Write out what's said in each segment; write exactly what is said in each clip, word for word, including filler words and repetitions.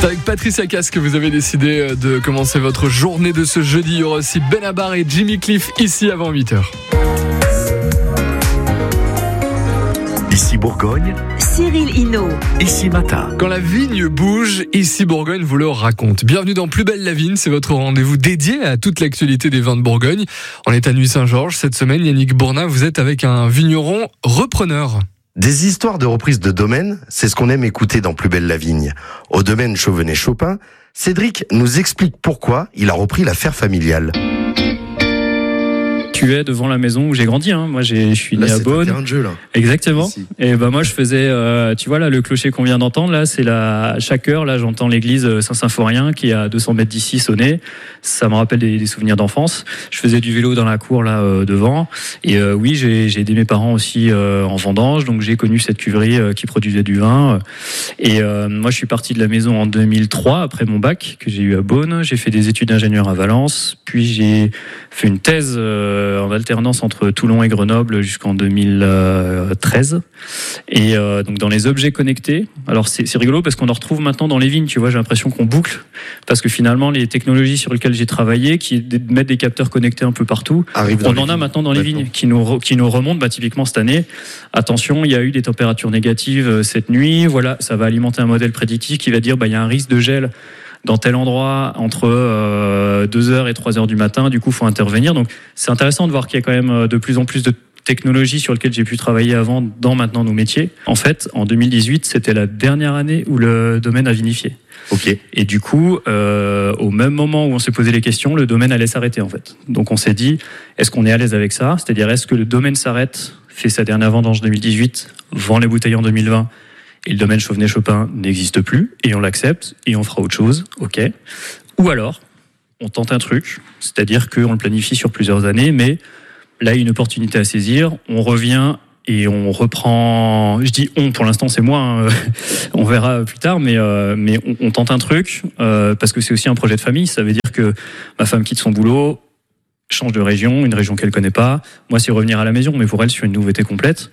C'est avec Patricia Cass que vous avez décidé de commencer votre journée de ce jeudi. Il y aura aussi Benabar et Jimmy Cliff ici avant huit heures. Ici Bourgogne, Cyril Hinault. Ici Matin. Quand la vigne bouge, Ici Bourgogne vous le raconte. Bienvenue dans Plus belle la vigne, c'est votre rendez-vous dédié à toute l'actualité des vins de Bourgogne. On est à Nuits-Saint-Georges. Cette semaine, Yannick Bourna, vous êtes avec un vigneron repreneur. Des histoires de reprise de domaine, c'est ce qu'on aime écouter dans Plus belle la vigne. Au domaine Chauvenet-Chopin, Cédric nous explique pourquoi il a repris l'affaire familiale. Tu es devant la maison où j'ai grandi, hein. Moi j'ai, je suis né là, à Beaune. C'est un terrain de jeu, là. Exactement. Ici. Et ben moi je faisais, euh, tu vois là le clocher qu'on vient d'entendre là, c'est la chaque heure là j'entends l'église Saint-Symphorien qui est à deux cents mètres d'ici sonner. Ça me rappelle des, des souvenirs d'enfance. Je faisais du vélo dans la cour là euh, devant. Et euh, oui j'ai, j'ai aidé mes parents aussi euh, en vendange, donc j'ai connu cette cuverie euh, qui produisait du vin. Et euh, moi je suis parti de la maison en deux mille trois après mon bac que j'ai eu à Beaune. J'ai fait des études d'ingénieur à Valence, puis j'ai fait une thèse euh, en alternance entre Toulon et Grenoble jusqu'en deux mille treize. Et euh, donc dans les objets connectés, alors c'est, c'est rigolo parce qu'on en retrouve maintenant dans les vignes, tu vois, j'ai l'impression qu'on boucle, parce que finalement les technologies sur lesquelles j'ai travaillé, qui est de mettre des capteurs connectés un peu partout, Arrive on en a maintenant dans les vignes, qui nous, qui nous remontent, bah, typiquement cette année. Attention, il y a eu des températures négatives cette nuit, voilà, ça va alimenter un modèle prédictif qui va dire, bah, il y a un risque de gel dans tel endroit entre euh, deux heures et trois heures du matin, du coup il faut intervenir. Donc c'est intéressant de voir qu'il y a quand même de plus en plus de technologies sur lesquelles j'ai pu travailler avant dans maintenant nos métiers. En fait, en deux mille dix-huit, c'était la dernière année où le domaine a vinifié. Ok. Et du coup, euh, au même moment où on s'est posé les questions, le domaine allait s'arrêter en fait. Donc on s'est dit, est-ce qu'on est à l'aise avec ça ? C'est-à-dire, est-ce que le domaine s'arrête, fait sa dernière vendange deux mille dix-huit, vend les bouteilles en deux mille vingt, et le domaine Chauvenet-Chopin n'existe plus, et on l'accepte, et on fera autre chose, ok. Ou alors, on tente un truc, c'est-à-dire qu'on le planifie sur plusieurs années, mais là, il y a une opportunité à saisir, on revient et on reprend, je dis on, pour l'instant c'est moi, hein, on verra plus tard, mais, euh, mais on, on tente un truc, euh, parce que c'est aussi un projet de famille, ça veut dire que ma femme quitte son boulot, change de région, une région qu'elle connaît pas. Moi, c'est revenir à la maison, mais pour elle, c'est une nouveauté complète.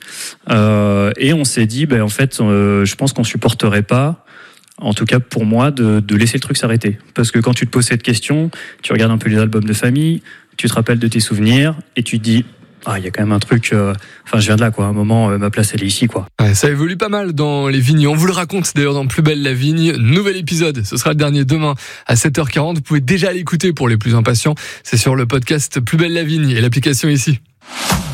Euh, et on s'est dit, ben en fait, euh, je pense qu'on supporterait pas, en tout cas pour moi, de, de laisser le truc s'arrêter. Parce que quand tu te poses cette question, tu regardes un peu les albums de famille, tu te rappelles de tes souvenirs, et tu te dis, ah, il y a quand même un truc. Euh, enfin, je viens de là, quoi. À un moment, euh, ma place, elle est ici, quoi. Ouais, ça évolue pas mal dans les vignes. On vous le raconte d'ailleurs dans Plus belle la vigne. Nouvel épisode. Ce sera le dernier demain à sept heures quarante. Vous pouvez déjà l'écouter pour les plus impatients. C'est sur le podcast Plus belle la vigne et l'application ici.